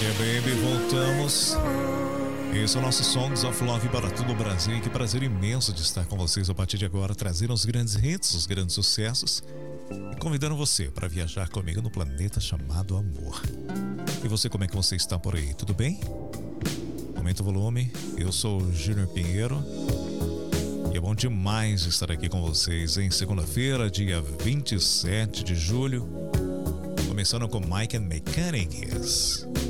Baby, voltamos. Esse é o nosso Songs of Love para todo o Brasil. Que prazer imenso de estar com vocês a partir de agora, trazendo os grandes hits, os grandes sucessos e convidando você para viajar comigo no planeta chamado Amor. E você, como é que você está por aí? Tudo bem? Aumenta o volume. Eu sou o Júnior Pinheiro e é bom demais estar aqui com vocês em segunda-feira, dia 27 de julho, começando com Mike and Mechanics.